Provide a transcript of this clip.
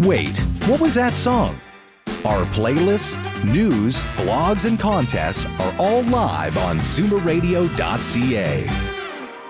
Wait, what was that song? Our playlists, news, blogs, and contests are all live on zoomerradio.ca.